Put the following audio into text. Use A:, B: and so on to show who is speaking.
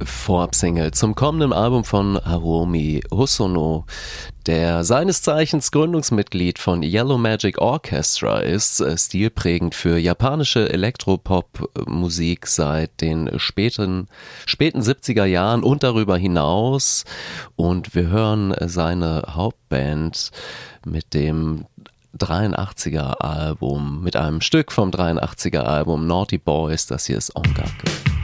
A: Vorab-Single zum kommenden Album von Hiromi Hosono, der seines Zeichens Gründungsmitglied von Yellow Magic Orchestra ist, stilprägend für japanische Elektropop-Musik seit den späten 70er Jahren und darüber hinaus. Und wir hören seine Hauptband mit dem 83er Album, mit einem Stück vom 83er Album Naughty Boys. Das hier ist Ongaku.